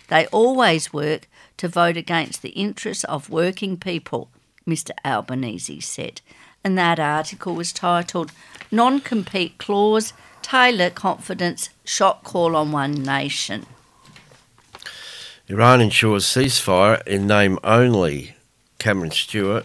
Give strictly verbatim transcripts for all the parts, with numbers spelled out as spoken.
They always work to vote against the interests of working people, Mister Albanese said. And that article was titled Non-Compete Clause, Taylor Confidence, Shot Call on One Nation. Iran ensures ceasefire in name only, Cameron Stewart,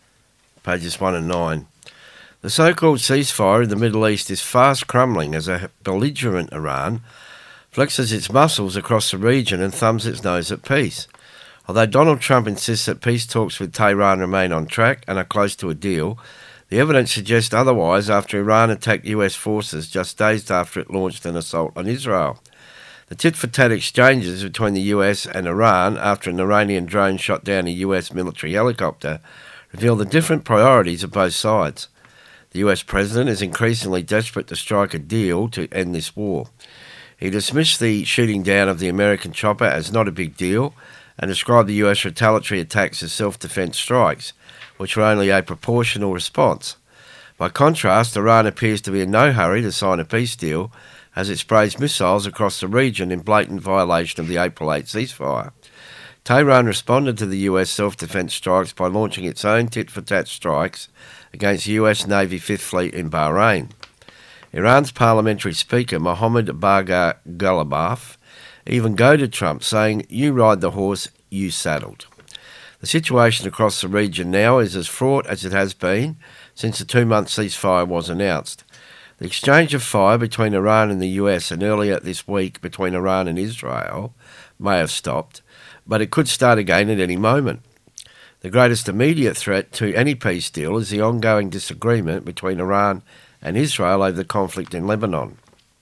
pages one and nine. The so-called ceasefire in the Middle East is fast crumbling as a belligerent Iran flexes its muscles across the region and thumbs its nose at peace. Although Donald Trump insists that peace talks with Tehran remain on track and are close to a deal, the evidence suggests otherwise after Iran attacked U S forces just days after it launched an assault on Israel. The tit-for-tat exchanges between the U S and Iran after an Iranian drone shot down a U S military helicopter reveal the different priorities of both sides. The U S president is increasingly desperate to strike a deal to end this war. He dismissed the shooting down of the American chopper as not a big deal and described the U S retaliatory attacks as self-defense strikes, which were only a proportional response. By contrast, Iran appears to be in no hurry to sign a peace deal as it sprays missiles across the region in blatant violation of the April eighth ceasefire. Tehran responded to the U S self-defense strikes by launching its own tit-for-tat strikes against the U S Navy Fifth Fleet in Bahrain. Iran's parliamentary speaker, Mohammad Bagher Ghalibaf, even goaded Trump, saying, "You ride the horse you saddled." The situation across the region now is as fraught as it has been since the two-month ceasefire was announced. The exchange of fire between Iran and the U S and earlier this week between Iran and Israel may have stopped, but it could start again at any moment. The greatest immediate threat to any peace deal is the ongoing disagreement between Iran and Israel over the conflict in Lebanon.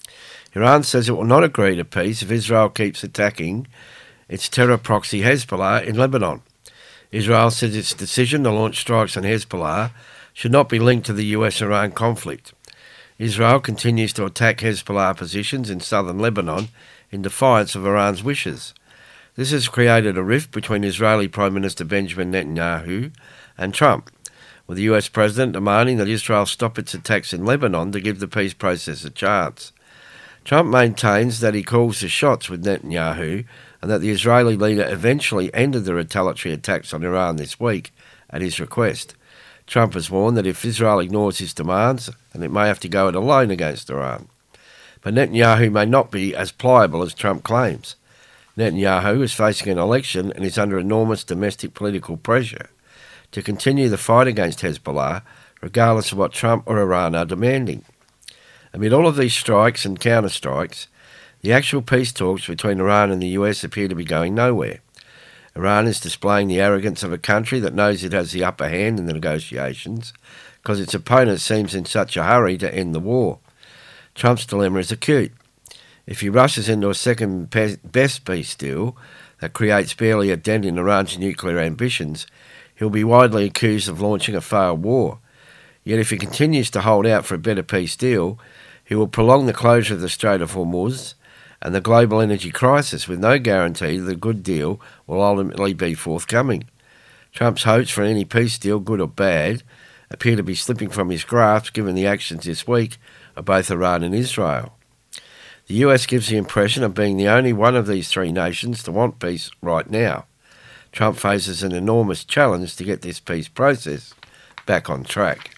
Iran says it will not agree to peace if Israel keeps attacking its terror proxy Hezbollah in Lebanon. Israel says its decision to launch strikes on Hezbollah should not be linked to the U S-Iran conflict. Israel continues to attack Hezbollah positions in southern Lebanon in defiance of Iran's wishes. This has created a rift between Israeli Prime Minister Benjamin Netanyahu and Trump, with the U S President demanding that Israel stop its attacks in Lebanon to give the peace process a chance. Trump maintains that he calls the shots with Netanyahu and that the Israeli leader eventually ended the retaliatory attacks on Iran this week at his request. Trump has warned that if Israel ignores his demands, then it may have to go it alone against Iran. But Netanyahu may not be as pliable as Trump claims. Netanyahu is facing an election and is under enormous domestic political pressure to continue the fight against Hezbollah, regardless of what Trump or Iran are demanding. Amid all of these strikes and counter-strikes, the actual peace talks between Iran and the U S appear to be going nowhere. Iran is displaying the arrogance of a country that knows it has the upper hand in the negotiations because its opponent seems in such a hurry to end the war. Trump's dilemma is acute. If he rushes into a second best peace deal that creates barely a dent in Iran's nuclear ambitions, he'll be widely accused of launching a failed war. Yet if he continues to hold out for a better peace deal, he will prolong the closure of the Strait of Hormuz and the global energy crisis with no guarantee that a good deal will ultimately be forthcoming. Trump's hopes for any peace deal, good or bad, appear to be slipping from his grasp given the actions this week of both Iran and Israel. The U S gives the impression of being the only one of these three nations to want peace right now. Trump faces an enormous challenge to get this peace process back on track.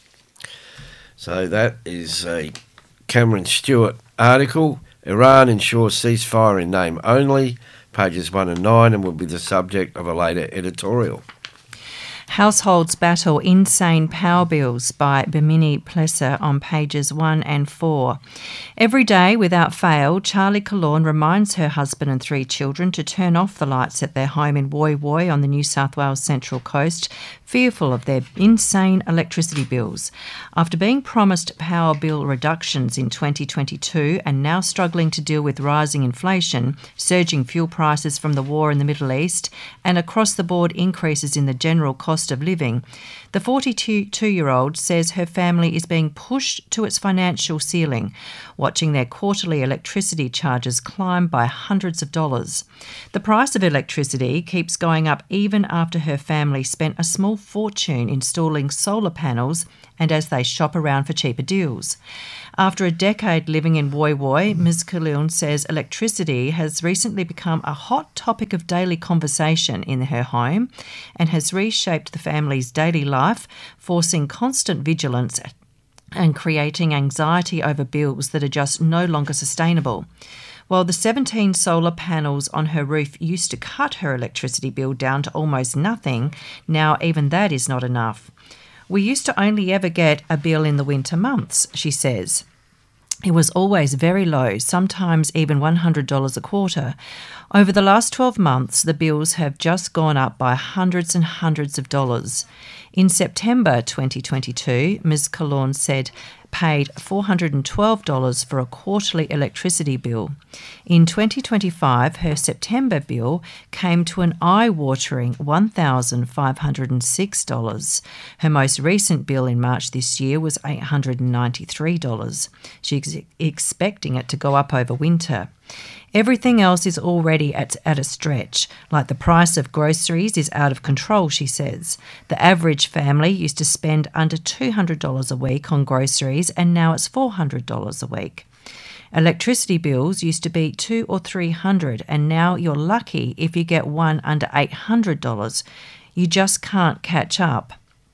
So that is a Cameron Stewart article. Iran ensures ceasefire in name only, pages one and nine, and will be the subject of a later editorial. Households battle insane power bills by Bimini Plesser on pages one and four. Every day, without fail, Charlie Kalorn reminds her husband and three children to turn off the lights at their home in Woy Woy on the New South Wales Central Coast, fearful of their insane electricity bills. After being promised power bill reductions in twenty twenty-two and now struggling to deal with rising inflation, surging fuel prices from the war in the Middle East, and across-the-board increases in the general cost of living, the forty-two-year-old says her family is being pushed to its financial ceiling, watching their quarterly electricity charges climb by hundreds of dollars. The price of electricity keeps going up even after her family spent a small small fortune installing solar panels and as they shop around for cheaper deals. After a decade living in Woy Woy, Miz Khalil says electricity has recently become a hot topic of daily conversation in her home and has reshaped the family's daily life, forcing constant vigilance and creating anxiety over bills that are just no longer sustainable. While the seventeen solar panels on her roof used to cut her electricity bill down to almost nothing, now even that is not enough. We used to only ever get a bill in the winter months, she says. It was always very low, sometimes even one hundred dollars a quarter. Over the last twelve months, the bills have just gone up by hundreds and hundreds of dollars. In September twenty twenty-two, Miz Khalil said paid four hundred twelve dollars for a quarterly electricity bill. In twenty twenty-five, her September bill came to an eye-watering one thousand five hundred six dollars. Her most recent bill in March this year was eight hundred ninety-three dollars. She's expecting it to go up over winter. Everything else is already at, at a stretch, like the price of groceries is out of control, she says. The average family used to spend under two hundred dollars a week on groceries and now it's four hundred dollars a week. Electricity bills used to be two or three hundred dollars and now you're lucky if you get one under eight hundred dollars. You just can't catch up.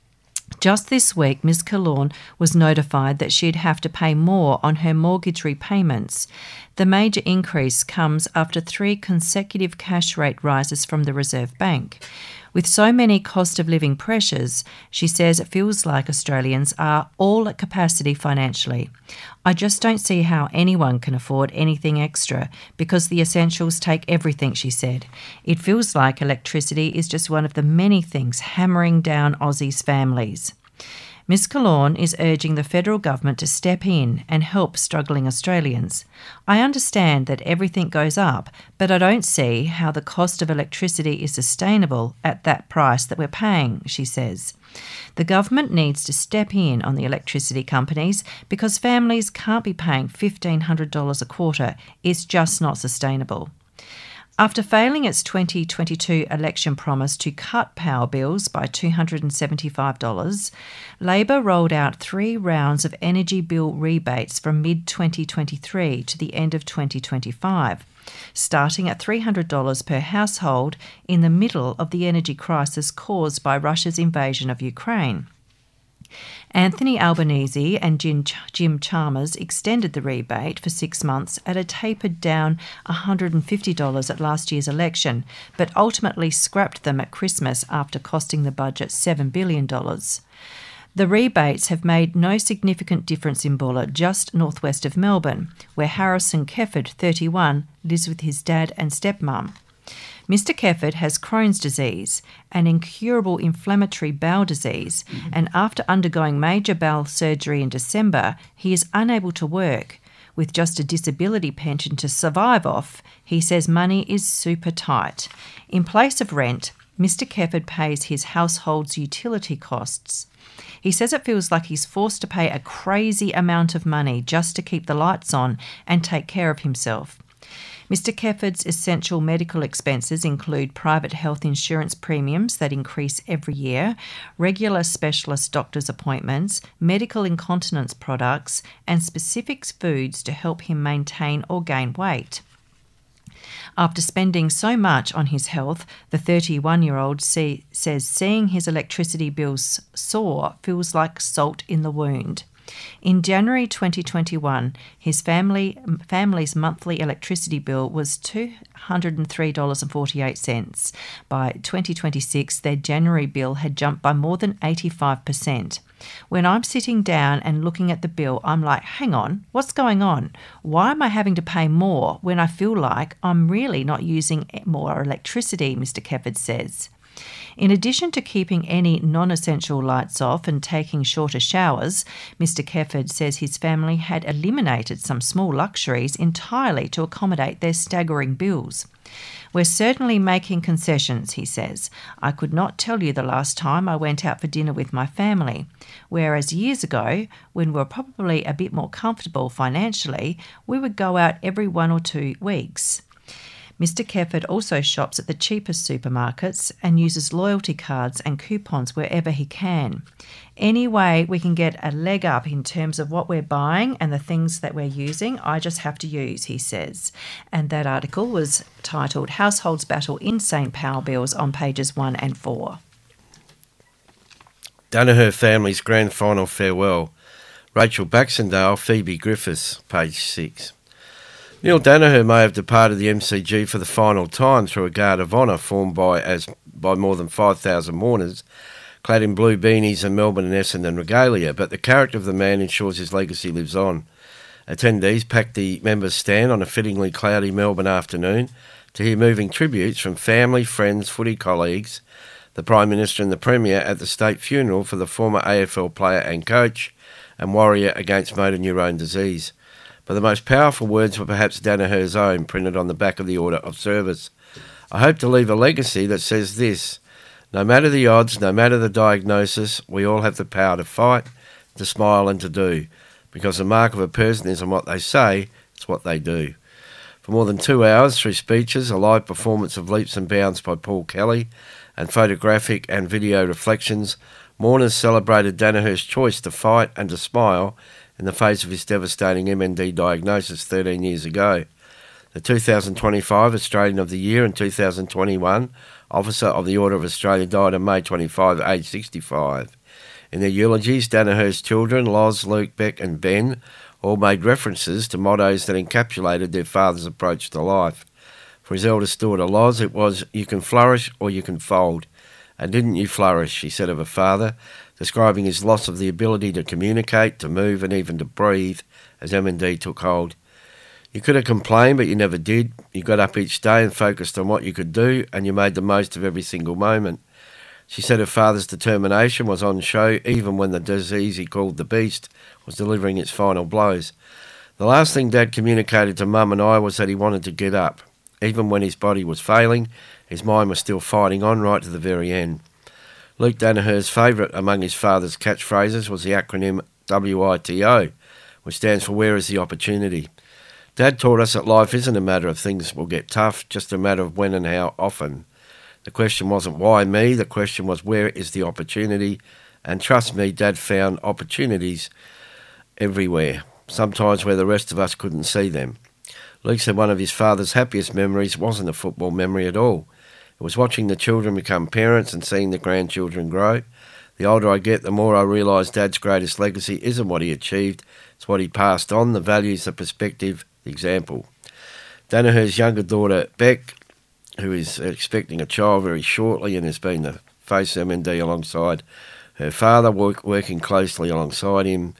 Just this week, Miz Khalil was notified that she'd have to pay more on her mortgage repayments. The major increase comes after three consecutive cash rate rises from the Reserve Bank. With so many cost of living pressures, she says it feels like Australians are all at capacity financially. I just don't see how anyone can afford anything extra because the essentials take everything, she said. It feels like electricity is just one of the many things hammering down Aussies' families. Miz Khalil is urging the federal government to step in and help struggling Australians. I understand that everything goes up, but I don't see how the cost of electricity is sustainable at that price that we're paying, she says. The government needs to step in on the electricity companies because families can't be paying fifteen hundred dollars a quarter. It's just not sustainable. After failing its twenty twenty-two election promise to cut power bills by two hundred seventy-five dollars, Labor rolled out three rounds of energy bill rebates from mid twenty twenty-three to the end of twenty twenty-five, starting at three hundred dollars per household in the middle of the energy crisis caused by Russia's invasion of Ukraine. Anthony Albanese and Jim Chalmers extended the rebate for six months at a tapered down one hundred fifty dollars at last year's election, but ultimately scrapped them at Christmas after costing the budget seven billion dollars. The rebates have made no significant difference in Bulla, just northwest of Melbourne, where Harrison Kefford, thirty-one, lives with his dad and stepmum. Mister Kefford has Crohn's disease, an incurable inflammatory bowel disease, mm-hmm. and after undergoing major bowel surgery in December, he is unable to work. With just a disability pension to survive off, he says money is super tight. In place of rent, Mister Kefford pays his household's utility costs. He says it feels like he's forced to pay a crazy amount of money just to keep the lights on and take care of himself. Mister Kefford's essential medical expenses include private health insurance premiums that increase every year, regular specialist doctor's appointments, medical incontinence products, and specific foods to help him maintain or gain weight. After spending so much on his health, the thirty-one-year-old see, says seeing his electricity bills soar feels like salt in the wound. In January twenty twenty-one, his family family's monthly electricity bill was two hundred three dollars and forty-eight cents. By twenty twenty-six, their January bill had jumped by more than eighty-five percent. When I'm sitting down and looking at the bill, I'm like, hang on, what's going on? Why am I having to pay more when I feel like I'm really not using more electricity, Mister Kefford says. In addition to keeping any non-essential lights off and taking shorter showers, Mister Kefford says his family had eliminated some small luxuries entirely to accommodate their staggering bills. We're certainly making concessions, he says. I could not tell you the last time I went out for dinner with my family, whereas years ago, when we were probably a bit more comfortable financially, we would go out every one or two weeks. Mister Kefford also shops at the cheapest supermarkets and uses loyalty cards and coupons wherever he can. Any way we can get a leg up in terms of what we're buying and the things that we're using, I just have to use, he says. And that article was titled Households Battle Insane Power Bills on pages one and four. Danaher family's grand final farewell. Rachel Baxendale, Phoebe Griffiths, page six. Neil Danaher may have departed the M C G for the final time through a guard of honour formed by as by more than five thousand mourners, clad in blue beanies and Melbourne and Essendon regalia, but the character of the man ensures his legacy lives on. Attendees packed the members' stand on a fittingly cloudy Melbourne afternoon to hear moving tributes from family, friends, footy colleagues, the Prime Minister and the Premier at the state funeral for the former A F L player and coach and warrior against motor neurone disease. But the most powerful words were perhaps Danaher's own, printed on the back of the Order of Service. I hope to leave a legacy that says this: no matter the odds, no matter the diagnosis, we all have the power to fight, to smile and to do, because the mark of a person isn't what they say, it's what they do. For more than two hours, through speeches, a live performance of Leaps and Bounds by Paul Kelly, and photographic and video reflections, mourners celebrated Danaher's choice to fight and to smile in the face of his devastating M N D diagnosis thirteen years ago. The two thousand twenty-five Australian of the Year and two thousand twenty-one Officer of the Order of Australia died on May twenty-fifth, aged sixty-five. In their eulogies, Danaher's children, Loz, Luke, Beck and Ben, all made references to mottos that encapsulated their father's approach to life. For his eldest daughter, Loz, it was, "You can flourish or you can fold." And didn't you flourish, she said of her father, describing his loss of the ability to communicate, to move and even to breathe as M N D took hold. You could have complained, but you never did. You got up each day and focused on what you could do, and you made the most of every single moment. She said her father's determination was on show even when the disease he called the Beast was delivering its final blows. The last thing Dad communicated to Mum and I was that he wanted to get up. Even when his body was failing, his mind was still fighting on right to the very end. Luke Danaher's favourite among his father's catchphrases was the acronym W I T O, which stands for Where is the Opportunity? Dad taught us that life isn't a matter of things will get tough, just a matter of when and how often. The question wasn't why me, the question was where is the opportunity? And trust me, Dad found opportunities everywhere, sometimes where the rest of us couldn't see them. Luke said one of his father's happiest memories wasn't a football memory at all. It was watching the children become parents and seeing the grandchildren grow. The older I get, the more I realise Dad's greatest legacy isn't what he achieved, it's what he passed on, the values, the perspective, the example. Danaher's younger daughter, Beck, who is expecting a child very shortly and has been the face of M N D alongside her father, work, working closely alongside him,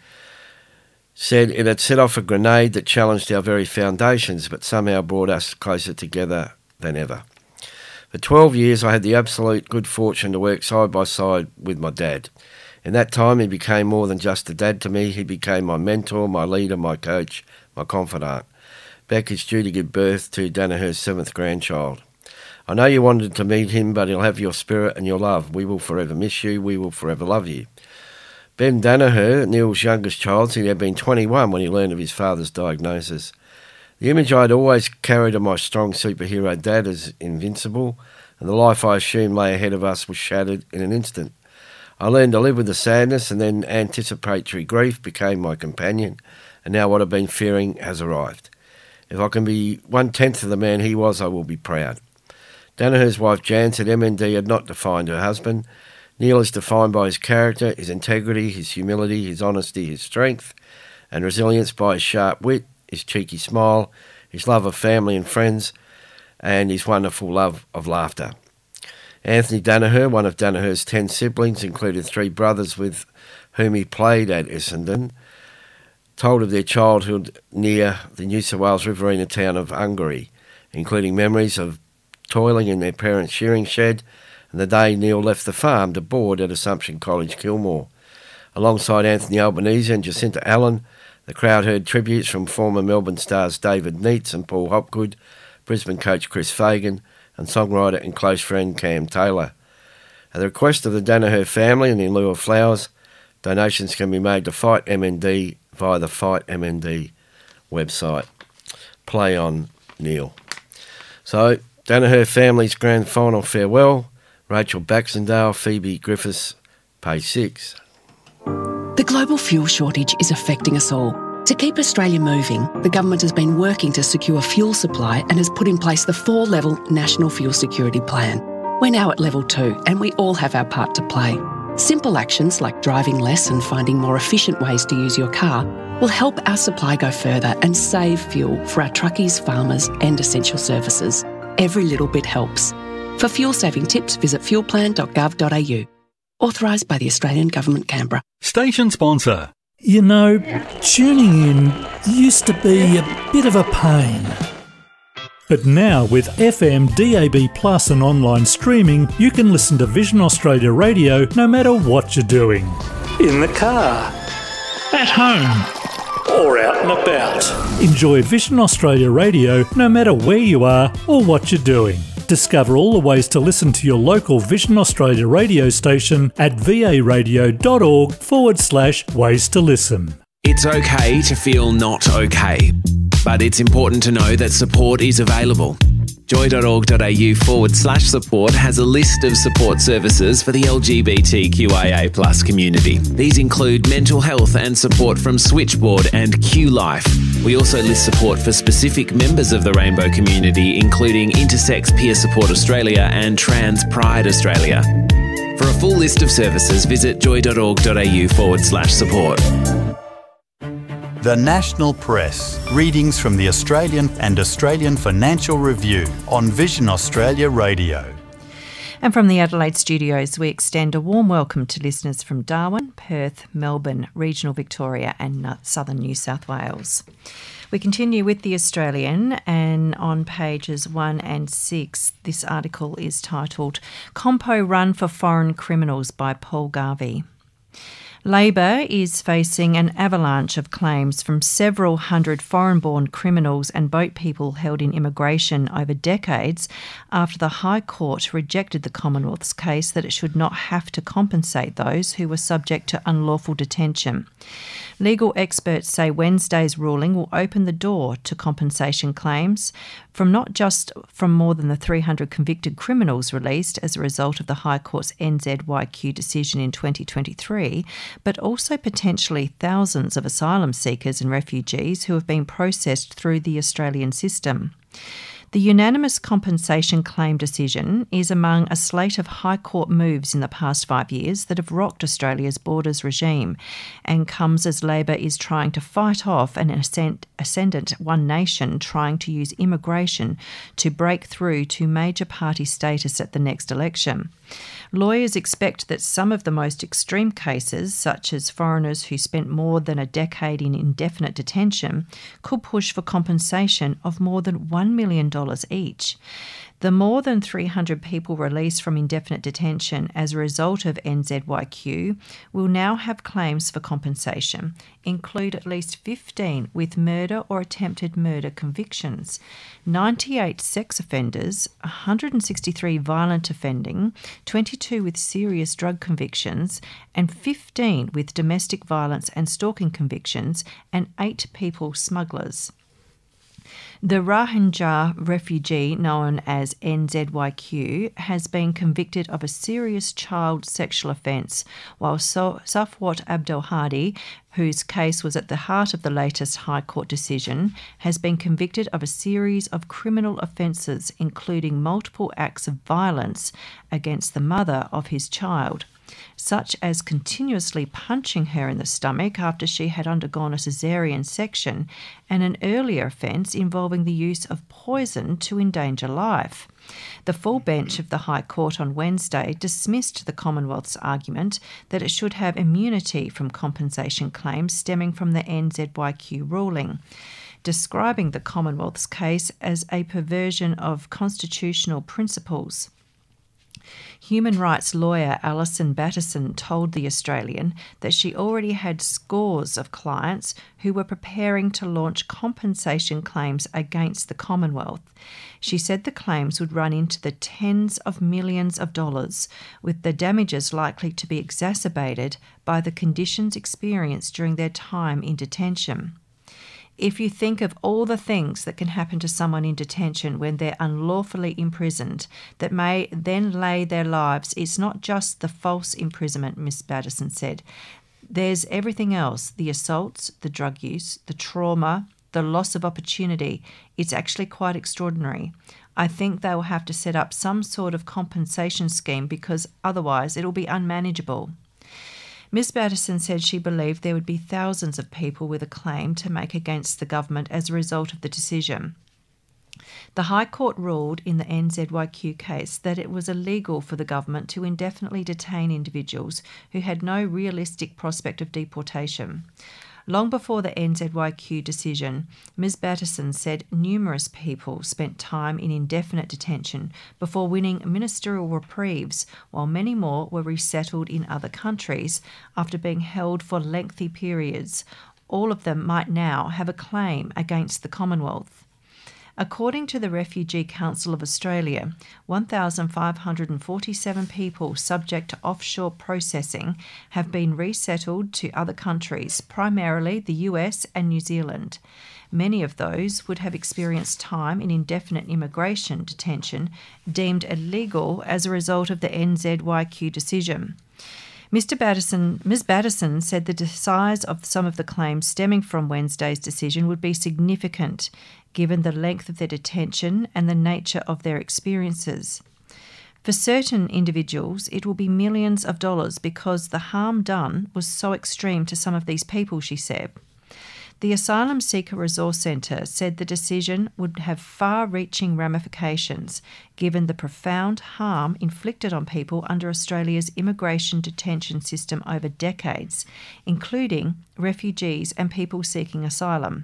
said it had set off a grenade that challenged our very foundations, but somehow brought us closer together than ever. For twelve years, I had the absolute good fortune to work side by side with my dad. In that time, he became more than just a dad to me. He became my mentor, my leader, my coach, my confidant. Beck is due to give birth to Danaher's seventh grandchild. I know you wanted to meet him, but he'll have your spirit and your love. We will forever miss you. We will forever love you. Ben Danaher, Neil's youngest child, said he had been twenty-one when he learned of his father's diagnosis. The image I had always carried of my strong superhero dad as invincible, and the life I assumed lay ahead of us was shattered in an instant. I learned to live with the sadness, and then anticipatory grief became my companion, and now what I've been fearing has arrived. If I can be one-tenth of the man he was, I will be proud. Danaher's wife Jan said M N D had not defined her husband. Neil is defined by his character, his integrity, his humility, his honesty, his strength, and resilience, by his sharp wit, his cheeky smile, his love of family and friends, and his wonderful love of laughter. Anthony Danaher, one of Danaher's ten siblings, included three brothers with whom he played at Essendon, told of their childhood near the New South Wales riverina town of Ungaree, including memories of toiling in their parents' shearing shed and the day Neil left the farm to board at Assumption College, Kilmore. Alongside Anthony Albanese and Jacinta Allen, the crowd heard tributes from former Melbourne stars David Neitz and Paul Hopgood, Brisbane coach Chris Fagan, and songwriter and close friend Cam Taylor. At the request of the Danaher family and in lieu of flowers, donations can be made to Fight M N D via the Fight M N D website. Play on, Neil. So, Danaher Family's Grand Final Farewell, Rachel Baxendale, Phoebe Griffiths, page six. The global fuel shortage is affecting us all. To keep Australia moving, the government has been working to secure fuel supply and has put in place the four-level National Fuel Security Plan. We're now at level two and we all have our part to play. Simple actions like driving less and finding more efficient ways to use your car will help our supply go further and save fuel for our truckies, farmers and essential services. Every little bit helps. For fuel-saving tips, visit fuel plan dot gov dot a u. Authorised by the Australian Government, Canberra. Station sponsor. You know, tuning in used to be a bit of a pain. But now with F M, D A B plus and online streaming, you can listen to Vision Australia Radio no matter what you're doing. In the car, at home, or out and about. Enjoy Vision Australia Radio no matter where you are or what you're doing. Discover all the ways to listen to your local Vision Australia radio station at varadio.org forward slash ways to listen. It's okay to feel not okay, but it's important to know that support is available. joy.org.au forward slash support has a list of support services for the L G B T Q I A plus community. These include mental health and support from Switchboard and Q Life. We also list support for specific members of the rainbow community, including Intersex Peer Support Australia and Trans Pride Australia. For a full list of services, visit joy.org.au forward slash support. The National Press. Readings from the Australian and Australian Financial Review on Vision Australia Radio. And from the Adelaide studios, we extend a warm welcome to listeners from Darwin, Perth, Melbourne, regional Victoria and southern New South Wales. We continue with The Australian, and on pages one and six, this article is titled Compo Run for Foreign Criminals by Paul Garvey. Labor is facing an avalanche of claims from several hundred foreign-born criminals and boat people held in immigration over decades after the High Court rejected the Commonwealth's case that it should not have to compensate those who were subject to unlawful detention. Legal experts say Wednesday's ruling will open the door to compensation claims from not just from more than the three hundred convicted criminals released as a result of the High Court's N Z Y Q decision in twenty twenty-three, but also potentially thousands of asylum seekers and refugees who have been processed through the Australian system. The unanimous compensation claim decision is among a slate of High Court moves in the past five years that have rocked Australia's borders regime and comes as Labor is trying to fight off an ascend- ascendant One Nation trying to use immigration to break through to major party status at the next election. Lawyers expect that some of the most extreme cases, such as foreigners who spent more than a decade in indefinite detention, could push for compensation of more than one million dollars each. The more than three hundred people released from indefinite detention as a result of N Z Y Q will now have claims for compensation, include at least fifteen with murder or attempted murder convictions, ninety-eight sex offenders, one hundred sixty-three violent offending, twenty-two with serious drug convictions, and fifteen with domestic violence and stalking convictions, and eight people smugglers. The Rohingya refugee known as N Z Y Q has been convicted of a serious child sexual offence, while Safwat Abdelhadi, whose case was at the heart of the latest High Court decision, has been convicted of a series of criminal offences, including multiple acts of violence against the mother of his child, such as continuously punching her in the stomach after she had undergone a caesarean section, and an earlier offence involving the use of poison to endanger life. The full bench of the High Court on Wednesday dismissed the Commonwealth's argument that it should have immunity from compensation claims stemming from the N Z Y Q ruling, describing the Commonwealth's case as a perversion of constitutional principles. Human rights lawyer Alison Batterson told The Australian that she already had scores of clients who were preparing to launch compensation claims against the Commonwealth. She said the claims would run into the tens of millions of dollars, with the damages likely to be exacerbated by the conditions experienced during their time in detention. If you think of all the things that can happen to someone in detention when they're unlawfully imprisoned that may then lay their lives, it's not just the false imprisonment, Miss Batterson said. There's everything else, the assaults, the drug use, the trauma, the loss of opportunity. It's actually quite extraordinary. I think they will have to set up some sort of compensation scheme because otherwise it'll be unmanageable. Miss Batterson said she believed there would be thousands of people with a claim to make against the government as a result of the decision. The High Court ruled in the N Z Y Q case that it was illegal for the government to indefinitely detain individuals who had no realistic prospect of deportation. Long before the N Z Y Q decision, Miz Batterson said numerous people spent time in indefinite detention before winning ministerial reprieves, while many more were resettled in other countries after being held for lengthy periods. All of them might now have a claim against the Commonwealth. According to the Refugee Council of Australia, one thousand five hundred forty-seven people subject to offshore processing have been resettled to other countries, primarily the U S and New Zealand. Many of those would have experienced time in indefinite immigration detention deemed illegal as a result of the N Z Y Q decision. Mister Batterson, Miz Batterson said the size of some of the claims stemming from Wednesday's decision would be significant, given the length of their detention and the nature of their experiences. For certain individuals, it will be millions of dollars because the harm done was so extreme to some of these people, she said. The Asylum Seeker Resource Centre said the decision would have far-reaching ramifications given the profound harm inflicted on people under Australia's immigration detention system over decades, including refugees and people seeking asylum.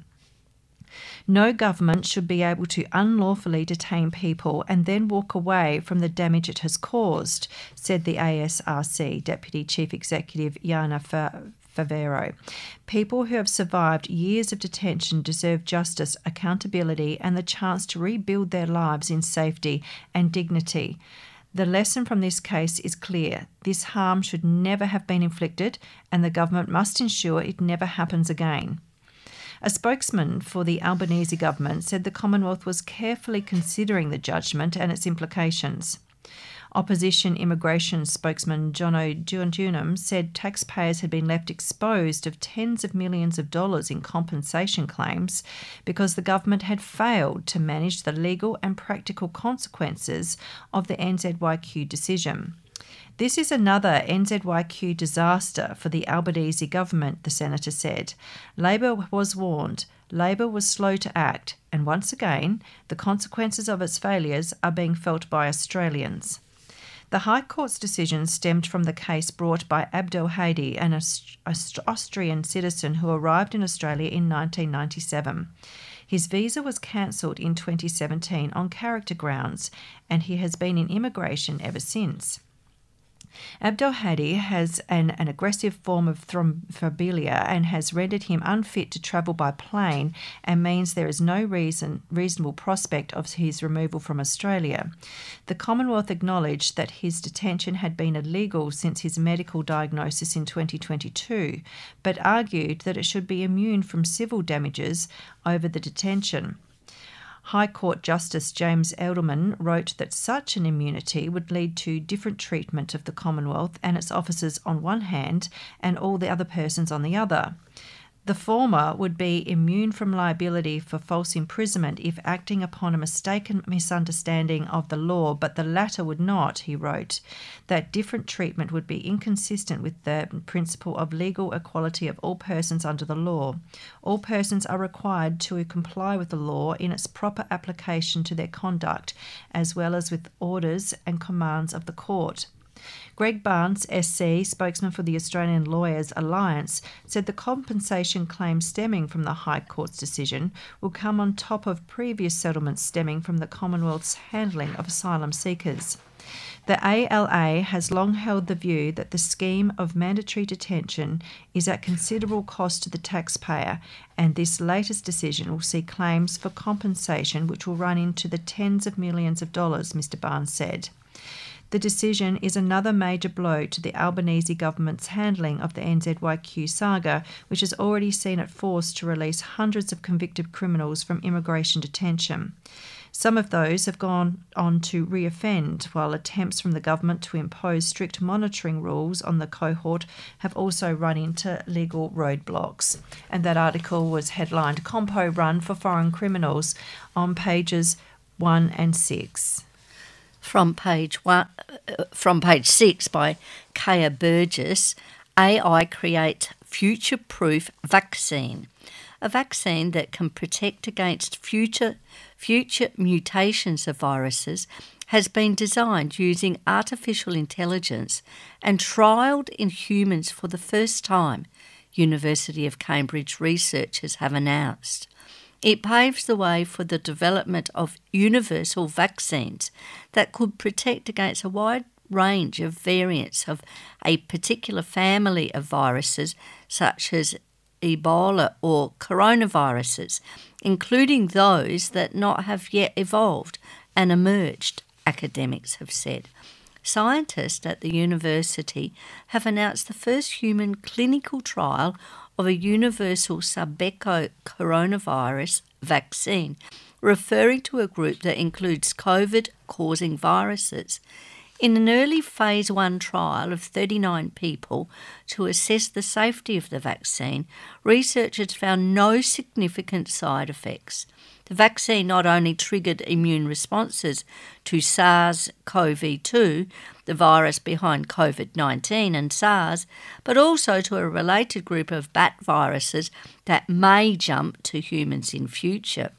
No government should be able to unlawfully detain people and then walk away from the damage it has caused, said the A S R C Deputy Chief Executive Jana Favero. People who have survived years of detention deserve justice, accountability, and the chance to rebuild their lives in safety and dignity. The lesson from this case is clear. This harm should never have been inflicted, and the government must ensure it never happens again. A spokesman for the Albanese government said the Commonwealth was carefully considering the judgment and its implications. Opposition immigration spokesman Jono Dunham said taxpayers had been left exposed of tens of millions of dollars in compensation claims because the government had failed to manage the legal and practical consequences of the N Z Y Q decision. This is another N Z Y Q disaster for the Albanese government, the senator said. Labor was warned, Labor was slow to act, and once again, the consequences of its failures are being felt by Australians. The High Court's decision stemmed from the case brought by Abdel Hadi, an Aust- Aust- Austrian citizen who arrived in Australia in nineteen ninety-seven. His visa was cancelled in twenty seventeen on character grounds, and he has been in immigration ever since. Abdel Hadi has an, an aggressive form of thrombophobia and has rendered him unfit to travel by plane and means there is no reason, reasonable prospect of his removal from Australia. The Commonwealth acknowledged that his detention had been illegal since his medical diagnosis in twenty twenty-two, but argued that it should be immune from civil damages over the detention. High Court Justice James Edelman wrote that such an immunity would lead to different treatment of the Commonwealth and its officers on one hand and all the other persons on the other. The former would be immune from liability for false imprisonment if acting upon a mistaken misunderstanding of the law, but the latter would not, he wrote. That different treatment would be inconsistent with the principle of legal equality of all persons under the law. All persons are required to comply with the law in its proper application to their conduct, as well as with orders and commands of the court. Greg Barnes, S C, spokesman for the Australian Lawyers Alliance, said the compensation claim stemming from the High Court's decision will come on top of previous settlements stemming from the Commonwealth's handling of asylum seekers. The A L A has long held the view that the scheme of mandatory detention is at considerable cost to the taxpayer, and this latest decision will see claims for compensation which will run into the tens of millions of dollars, Mr Barnes said. The decision is another major blow to the Albanese government's handling of the N Z Y Q saga, which has already seen it forced to release hundreds of convicted criminals from immigration detention. Some of those have gone on to reoffend, while attempts from the government to impose strict monitoring rules on the cohort have also run into legal roadblocks. And that article was headlined "Compo Run for Foreign Criminals" on pages one and six. From page one, uh, from page six by Kaya Burgess, A I creates future-proof vaccine. A vaccine that can protect against future future mutations of viruses has been designed using artificial intelligence and trialled in humans for the first time, University of Cambridge researchers have announced. It paves the way for the development of universal vaccines that could protect against a wide range of variants of a particular family of viruses, such as Ebola or coronaviruses, including those that not have yet evolved and emerged, academics have said. Scientists at the university have announced the first human clinical trial of a universal Sabeko coronavirus vaccine, referring to a group that includes COVID-causing viruses. In an early phase one trial of thirty-nine people to assess the safety of the vaccine, researchers found no significant side effects. The vaccine not only triggered immune responses to SARS-C o V two, the virus behind COVID nineteen and SARS, but also to a related group of bat viruses that may jump to humans in future.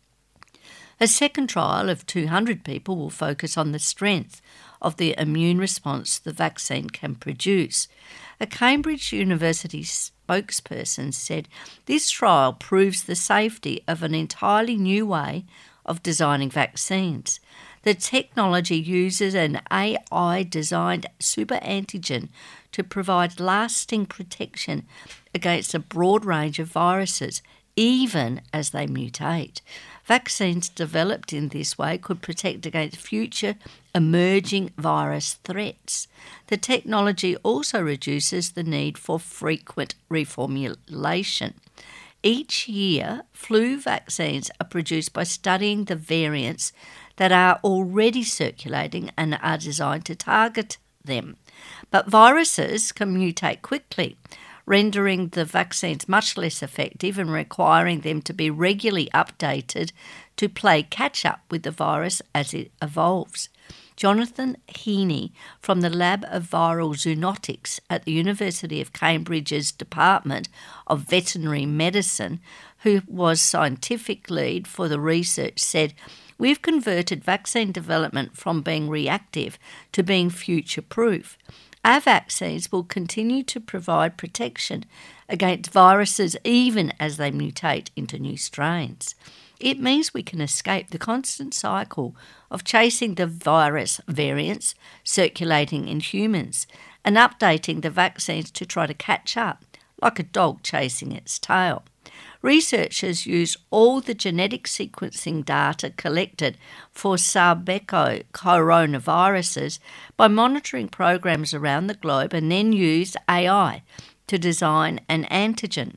A second trial of two hundred people will focus on the strength of the immune response the vaccine can produce. A Cambridge University spokesperson said this trial proves the safety of an entirely new way of designing vaccines. The technology uses an A I-designed superantigen to provide lasting protection against a broad range of viruses, even as they mutate. Vaccines developed in this way could protect against future emerging virus threats. The technology also reduces the need for frequent reformulation. Each year, flu vaccines are produced by studying the variants that are already circulating and are designed to target them. But viruses can mutate quickly, rendering the vaccines much less effective and requiring them to be regularly updated to play catch-up with the virus as it evolves. Jonathan Heaney from the Lab of Viral Zoonotics at the University of Cambridge's Department of Veterinary Medicine, who was scientific lead for the research, said, "We've converted vaccine development from being reactive to being future-proof. Our vaccines will continue to provide protection against viruses even as they mutate into new strains. It means we can escape the constant cycle of chasing the virus variants circulating in humans and updating the vaccines to try to catch up, like a dog chasing its tail." Researchers used all the genetic sequencing data collected for Sabeko coronaviruses by monitoring programs around the globe and then used A I to design an antigen,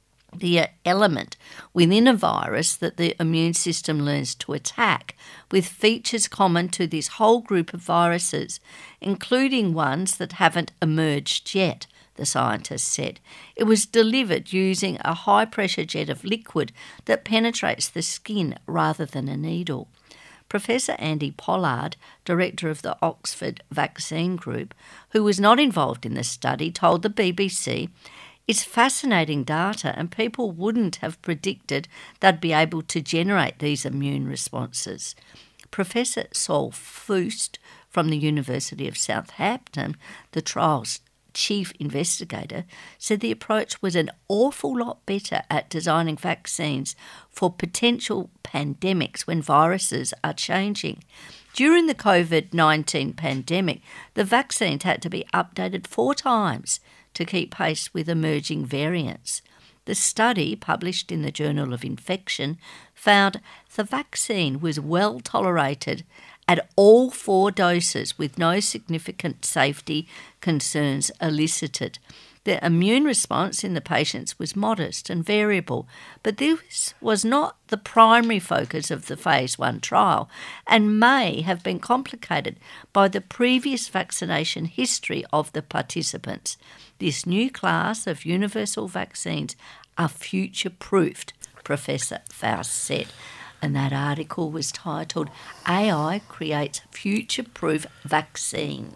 the element within a virus that the immune system learns to attack, with features common to this whole group of viruses, including ones that haven't emerged yet, the scientists said. It was delivered using a high-pressure jet of liquid that penetrates the skin rather than a needle. Professor Andy Pollard, director of the Oxford Vaccine Group, who was not involved in the study, told the B B C, "It's fascinating data and people wouldn't have predicted they'd be able to generate these immune responses." Professor Saul Fust from the University of Southampton, the trial's chief investigator, said the approach was an awful lot better at designing vaccines for potential pandemics when viruses are changing. During the COVID nineteen pandemic, the vaccines had to be updated four times to keep pace with emerging variants. The study, published in the Journal of Infection, found the vaccine was well tolerated at all four doses with no significant safety concerns elicited. The immune response in the patients was modest and variable, but this was not the primary focus of the phase one trial and may have been complicated by the previous vaccination history of the participants. This new class of universal vaccines are future-proofed, Professor Faust said. And that article was titled, A I Creates Future-Proof Vaccine.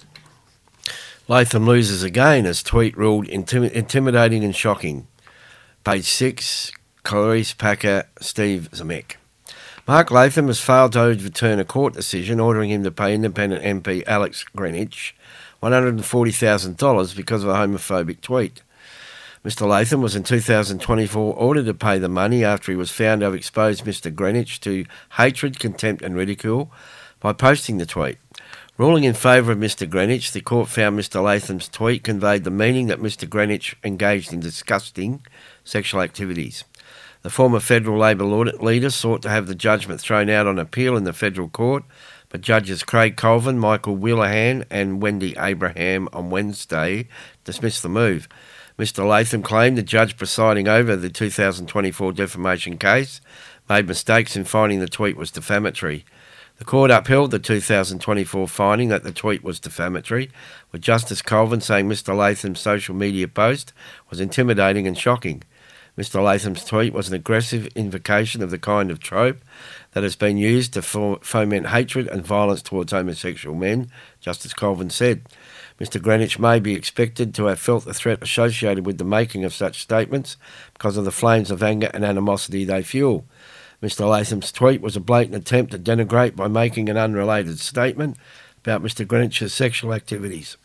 Latham loses again as tweet ruled intim- intimidating and shocking. Page six, Clarice Packer, Steve Zemek. Mark Latham has failed to overturn a court decision ordering him to pay independent M P Alex Greenwich one hundred forty thousand dollars because of a homophobic tweet. Mister Latham was in two thousand twenty-four ordered to pay the money after he was found to have exposed Mister Greenwich to hatred, contempt and ridicule by posting the tweet. Ruling in favour of Mister Greenwich, the court found Mister Latham's tweet conveyed the meaning that Mister Greenwich engaged in disgusting sexual activities. The former federal Labor leader sought to have the judgment thrown out on appeal in the federal court, but Judges Craig Colvin, Michael Wheelahan and Wendy Abraham on Wednesday dismissed the move. Mister Latham claimed the judge presiding over the two thousand twenty-four defamation case made mistakes in finding the tweet was defamatory. The court upheld the two thousand twenty-four finding that the tweet was defamatory, with Justice Colvin saying Mister Latham's social media post was intimidating and shocking. Mister Latham's tweet was an aggressive invocation of the kind of trope that has been used to foment hatred and violence towards homosexual men, Justice Colvin said. Mister Greenwich may be expected to have felt the threat associated with the making of such statements because of the flames of anger and animosity they fuel. Mister Latham's tweet was a blatant attempt to denigrate by making an unrelated statement about Mister Greenwich's sexual activities.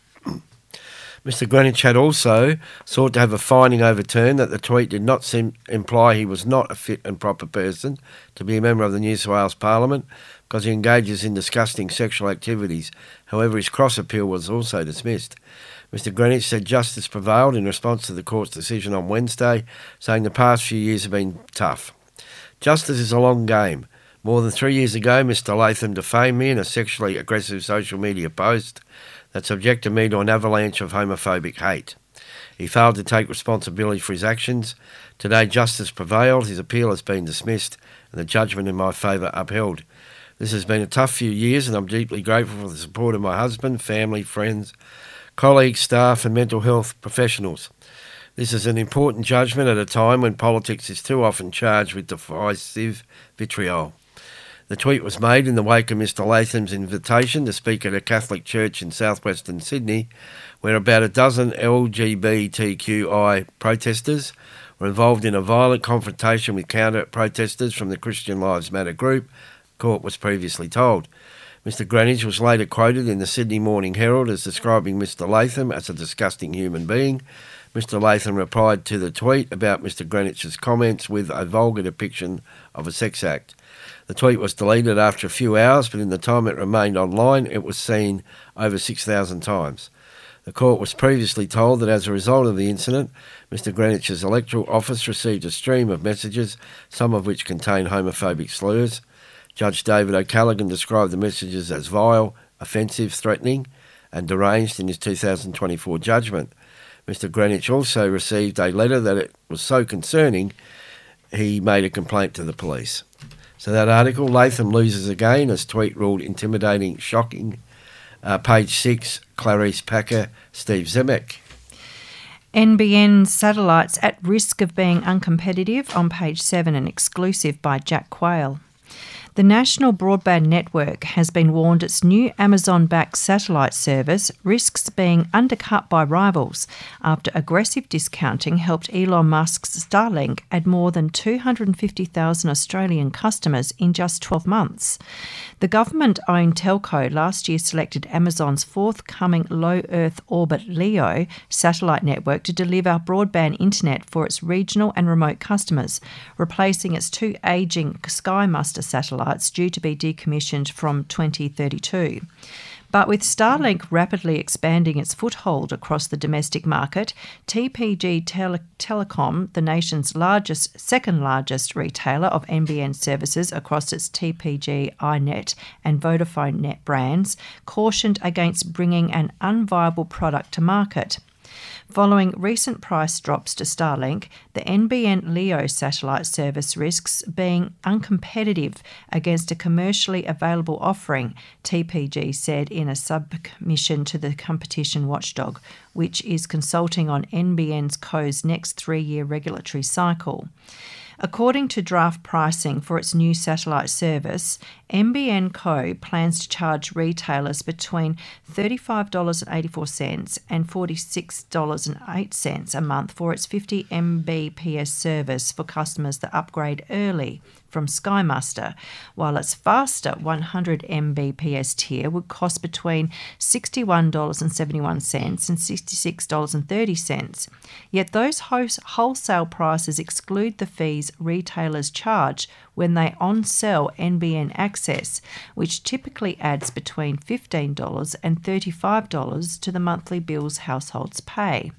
Mister Greenwich had also sought to have a finding overturned that the tweet did not seem, imply he was not a fit and proper person to be a member of the New South Wales Parliament because he engages in disgusting sexual activities. However, his cross-appeal was also dismissed. Mister Greenwich said justice prevailed in response to the court's decision on Wednesday, saying the past few years have been tough. Justice is a long game. More than three years ago, Mister Latham defamed me in a sexually aggressive social media post that subjected me to an avalanche of homophobic hate. He failed to take responsibility for his actions. Today, justice prevailed, his appeal has been dismissed, and the judgment in my favour upheld. This has been a tough few years, and I'm deeply grateful for the support of my husband, family, friends, colleagues, staff, and mental health professionals. This is an important judgment at a time when politics is too often charged with divisive vitriol. The tweet was made in the wake of Mister Latham's invitation to speak at a Catholic church in southwestern Sydney, where about a dozen L G B T Q I protesters were involved in a violent confrontation with counter-protesters from the Christian Lives Matter group, court was previously told. Mister Greenwich was later quoted in the Sydney Morning Herald as describing Mister Latham as a disgusting human being. Mister Latham replied to the tweet about Mister Greenwich's comments with a vulgar depiction of a sex act. The tweet was deleted after a few hours, but in the time it remained online, it was seen over six thousand times. The court was previously told that as a result of the incident, Mister Greenwich's electoral office received a stream of messages, some of which contained homophobic slurs. Judge David O'Callaghan described the messages as vile, offensive, threatening, and deranged in his two thousand twenty-four judgment. Mister Greenwich also received a letter that it was so concerning, he made a complaint to the police. So that article, Latham loses again as tweet ruled intimidating, shocking. Uh, page six, Clarice Packer, Steve Zemek. N B N satellites at risk of being uncompetitive on page seven, and exclusive by Jack Quayle. The National Broadband Network has been warned its new Amazon-backed satellite service risks being undercut by rivals after aggressive discounting helped Elon Musk's Starlink add more than two hundred fifty thousand Australian customers in just twelve months. The government-owned telco last year selected Amazon's forthcoming low Earth orbit LEO satellite network to deliver broadband internet for its regional and remote customers, replacing its two ageing Sky Muster satellites due to be decommissioned from twenty thirty-two. But with Starlink rapidly expanding its foothold across the domestic market, T P G Tele- Telecom, the nation's largest, second largest retailer of N B N services across its T P G, iNet and Vodafone Net brands, cautioned against bringing an unviable product to market. Following recent price drops to Starlink, the N B N LEO satellite service risks being uncompetitive against a commercially available offering, T P G said in a submission to the competition watchdog, which is consulting on N B N Co's next three-year regulatory cycle. According to draft pricing for its new satellite service, N B N Co plans to charge retailers between thirty-five dollars and eighty-four cents and forty-six dollars and eight cents a month for its fifty megabits per second service for customers that upgrade early from Sky Muster, while its faster one hundred megabits per second tier would cost between sixty-one dollars and seventy-one cents and sixty-six dollars and thirty cents. Yet those wholesale prices exclude the fees retailers charge when they on-sell N B N access, which typically adds between fifteen dollars and thirty-five dollars to the monthly bills households pay.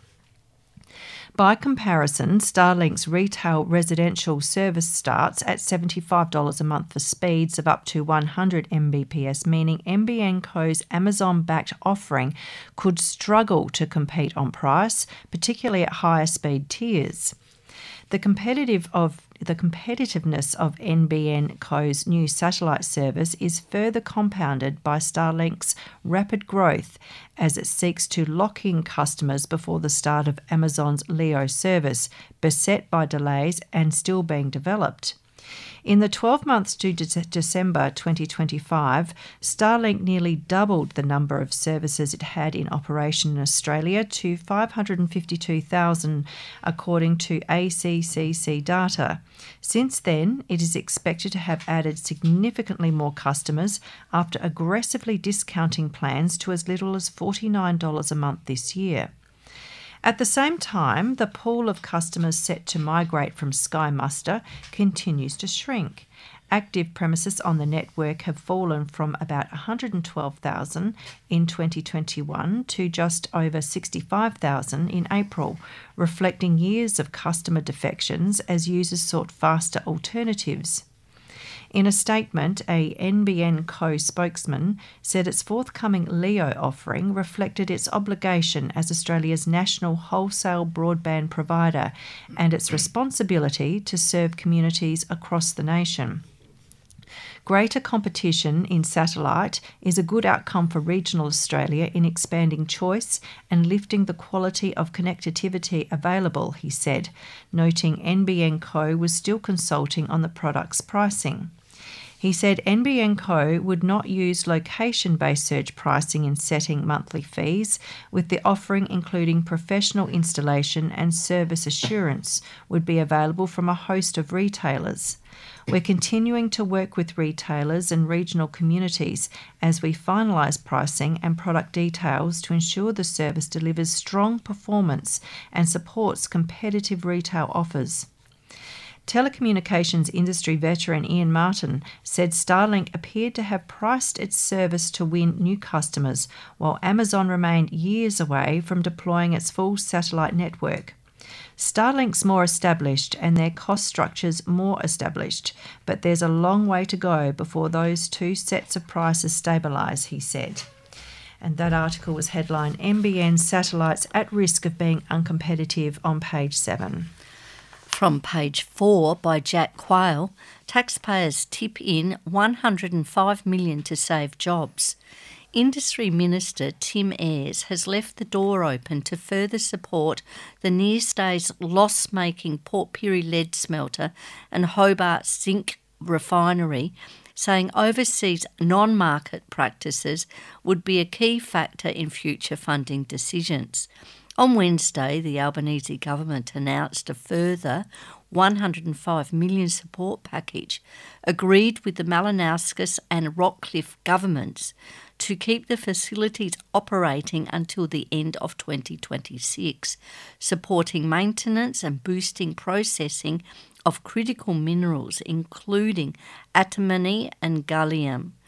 By comparison, Starlink's retail residential service starts at seventy-five dollars a month for speeds of up to one hundred megabits per second, meaning N B N Co's Amazon-backed offering could struggle to compete on price, particularly at higher speed tiers. The competitive of the competitiveness of N B N Co's new satellite service is further compounded by Starlink's rapid growth as it seeks to lock in customers before the start of Amazon's LEO service, beset by delays and still being developed. In the twelve months to de- December twenty twenty-five, Starlink nearly doubled the number of services it had in operation in Australia to five hundred fifty-two thousand, according to A C C C data. Since then, it is expected to have added significantly more customers after aggressively discounting plans to as little as forty-nine dollars a month this year. At the same time, the pool of customers set to migrate from Sky Muster continues to shrink. Active premises on the network have fallen from about one hundred twelve thousand in twenty twenty-one to just over sixty-five thousand in April, reflecting years of customer defections as users sought faster alternatives. In a statement, a N B N Co spokesman said its forthcoming LEO offering reflected its obligation as Australia's national wholesale broadband provider and its responsibility to serve communities across the nation. Greater competition in satellite is a good outcome for regional Australia in expanding choice and lifting the quality of connectivity available, he said, noting N B N Co was still consulting on the product's pricing. He said N B N Co would not use location-based surge pricing in setting monthly fees, with the offering including professional installation and service assurance would be available from a host of retailers. We're continuing to work with retailers and regional communities as we finalise pricing and product details to ensure the service delivers strong performance and supports competitive retail offers. Telecommunications industry veteran Ian Martin said Starlink appeared to have priced its service to win new customers, while Amazon remained years away from deploying its full satellite network. Starlink's more established and their cost structures more established, but there's a long way to go before those two sets of prices stabilise, he said. And that article was headlined N B N Satellites at Risk of Being Uncompetitive on page seven. From page four by Jack Quayle, taxpayers tip in one hundred five million dollars to save jobs. Industry Minister Tim Ayres has left the door open to further support the Nyrsay's loss-making Port Pirie lead smelter and Hobart zinc refinery, saying overseas non-market practices would be a key factor in future funding decisions. On Wednesday, the Albanese government announced a further one hundred five million dollars support package agreed with the Malinauskas and Rockcliffe governments to keep the facilities operating until the end of twenty twenty-six, supporting maintenance and boosting processing of critical minerals including antimony and gallium.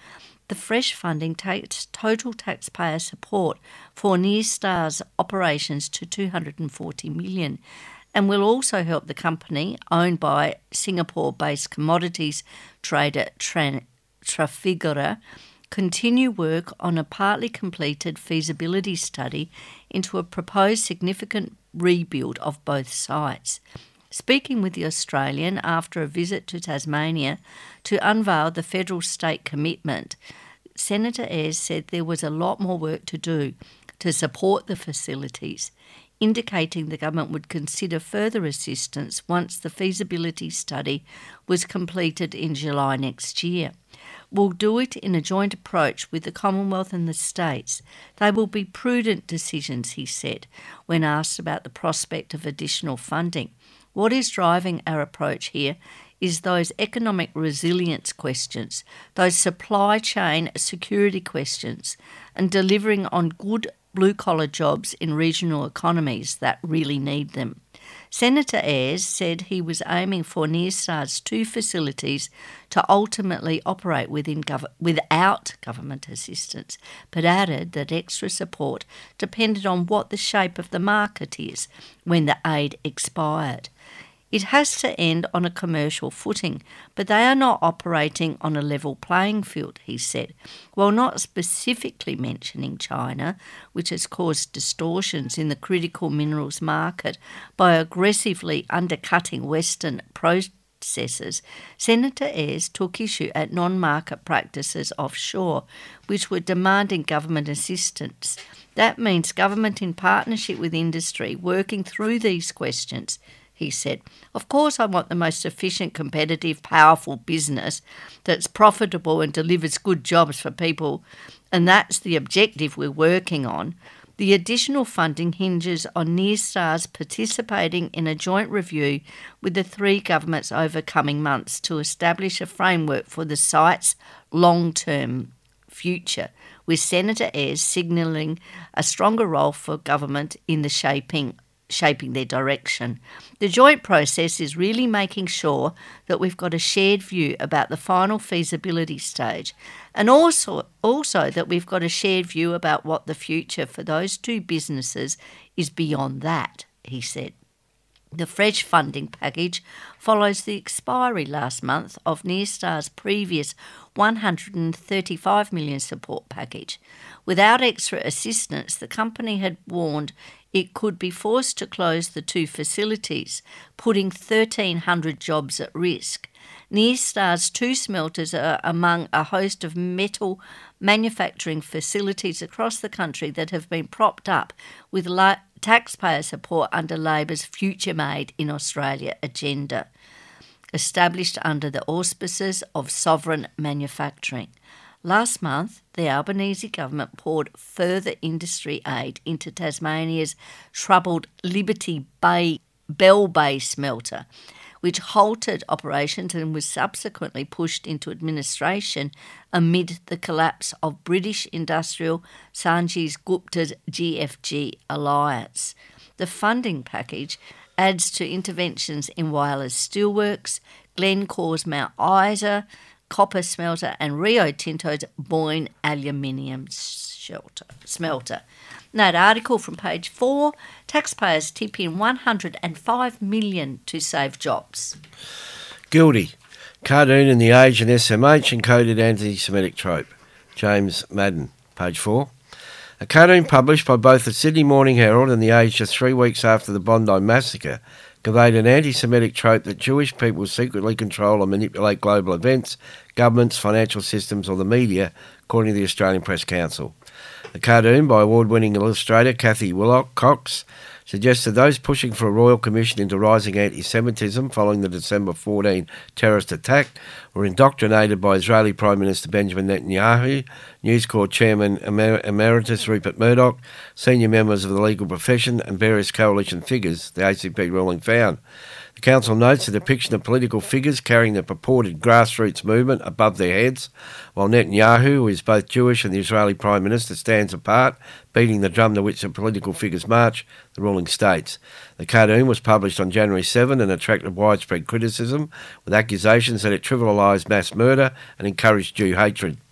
The fresh funding takes total taxpayer support for Nyrstar's operations to two hundred forty million dollars and will also help the company, owned by Singapore-based commodities trader Tran- Trafigura, continue work on a partly completed feasibility study into a proposed significant rebuild of both sites. Speaking with the Australian after a visit to Tasmania to unveil the federal-state commitment, Senator Ayres said there was a lot more work to do to support the facilities, indicating the government would consider further assistance once the feasibility study was completed in July next year. We'll do it in a joint approach with the Commonwealth and the states. They will be prudent decisions, he said, when asked about the prospect of additional funding. What is driving our approach here is those economic resilience questions, those supply chain security questions, and delivering on good blue-collar jobs in regional economies that really need them. Senator Ayres said he was aiming for Nyrstar's two facilities to ultimately operate within gov- without government assistance, but added that extra support depended on what the shape of the market is when the aid expired. It has to end on a commercial footing, but they are not operating on a level playing field, he said, while not specifically mentioning China, which has caused distortions in the critical minerals market by aggressively undercutting Western processors. Senator Ayres took issue at non-market practices offshore, which were demanding government assistance. That means government in partnership with industry working through these questions, he said. Of course, I want the most efficient, competitive, powerful business that's profitable and delivers good jobs for people, and that's the objective we're working on. The additional funding hinges on Nyrstar's participating in a joint review with the three governments over coming months to establish a framework for the site's long-term future, with Senator Ayres signalling a stronger role for government in the shaping shaping their direction. The joint process is really making sure that we've got a shared view about the final feasibility stage, and also, also that we've got a shared view about what the future for those two businesses is beyond that, he said. The fresh funding package follows the expiry last month of Nyrstar's previous one hundred thirty-five million dollars support package. Without extra assistance, the company had warned it could be forced to close the two facilities, putting thirteen hundred jobs at risk. Nyrstar's two smelters are among a host of metal manufacturing facilities across the country that have been propped up with la- taxpayer support under Labor's Future Made in Australia agenda, established under the auspices of sovereign manufacturing. Last month, the Albanese government poured further industry aid into Tasmania's troubled Liberty Bay Bell Bay smelter, which halted operations and was subsequently pushed into administration amid the collapse of British industrial Sanjeev Gupta's G F G alliance. The funding package adds to interventions in Wyler's Steelworks, Glencore's Mount Isa copper smelter and Rio Tinto's Boyne aluminium shelter, smelter. That article from page four, taxpayers tip in one hundred five million dollars to save jobs. Guilty. Cartoon in the Age and S M H encoded anti-Semitic trope. James Madden, page four. A cartoon published by both the Sydney Morning Herald and the Age just three weeks after the Bondi massacre conveyed an anti-Semitic trope that Jewish people secretly control and manipulate global events, governments, financial systems or the media, according to the Australian Press Council. The cartoon, by award-winning illustrator Kathy Wilcox, suggested those pushing for a royal commission into rising anti-Semitism following the December fourteenth terrorist attack were indoctrinated by Israeli Prime Minister Benjamin Netanyahu, News Corp Chairman Emer- Emeritus Rupert Murdoch, senior members of the legal profession and various coalition figures, the A C P ruling found. The Council notes the depiction of political figures carrying the purported grassroots movement above their heads, while Netanyahu, who is both Jewish and the Israeli Prime Minister, stands apart, beating the drum to which the political figures march, the ruling states. The cartoon was published on January seventh and attracted widespread criticism, with accusations that it trivialised mass murder and encouraged Jew hatred.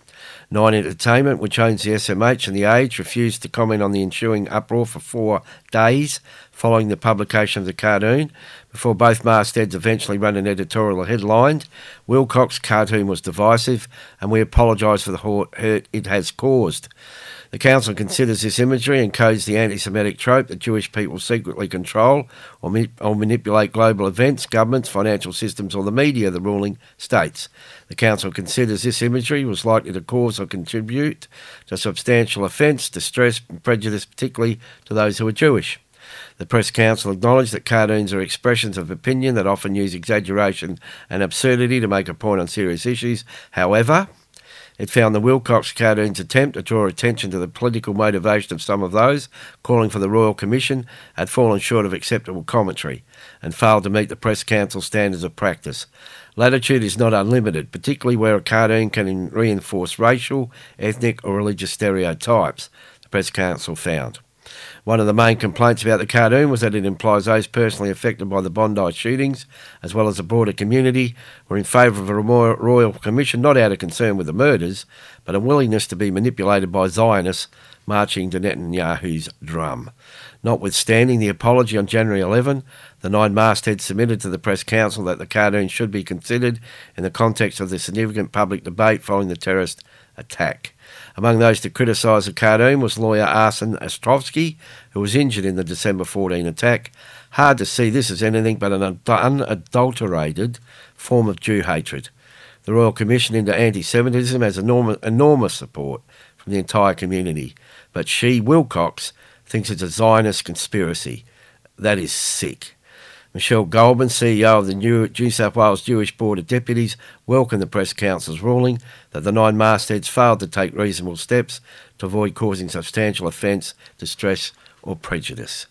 Nine Entertainment, which owns the S M H and The Age, refused to comment on the ensuing uproar for four days following the publication of the cartoon, before both mastheads eventually ran an editorial headlined, "Wilcox's cartoon was divisive, and we apologise for the hurt it has caused." The council considers this imagery encodes the anti-Semitic trope that Jewish people secretly control or, ma- or manipulate global events, governments, financial systems or the media, the ruling states. The council considers this imagery was likely to cause or contribute to substantial offence, distress and prejudice, particularly to those who are Jewish. The Press Council acknowledged that cartoons are expressions of opinion that often use exaggeration and absurdity to make a point on serious issues. However, it found the Wilcox cartoon's attempt to draw attention to the political motivation of some of those calling for the Royal Commission had fallen short of acceptable commentary and failed to meet the Press Council standards of practice. Latitude is not unlimited, particularly where a cartoon can reinforce racial, ethnic or religious stereotypes, the Press Council found. One of the main complaints about the cartoon was that it implies those personally affected by the Bondi shootings, as well as the broader community, were in favour of a Royal Commission not out of concern with the murders, but a willingness to be manipulated by Zionists marching to Netanyahu's drum. Notwithstanding the apology on January eleventh, the nine mastheads submitted to the Press Council that the cartoon should be considered in the context of the significant public debate following the terrorist attack. Among those to criticise the cartoon was lawyer Arsen Ostrovsky, who was injured in the December fourteenth attack. Hard to see this as anything but an unadulterated form of Jew hatred. The Royal Commission into Anti-Semitism has enormous, enormous support from the entire community, but she, Wilcox, thinks it's a Zionist conspiracy. That is sick. Michelle Goldman, C E O of the New, New South Wales Jewish Board of Deputies, welcomed the Press Council's ruling that the nine mastheads failed to take reasonable steps to avoid causing substantial offence, distress or prejudice.